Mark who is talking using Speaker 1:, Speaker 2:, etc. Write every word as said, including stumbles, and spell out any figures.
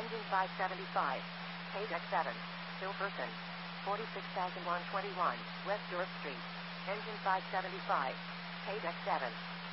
Speaker 1: Engine five seventy-five. Page X seven. Still person. forty-six thousand one hundred twenty-one, West York Street. Engine five seventy-five. Page X seven.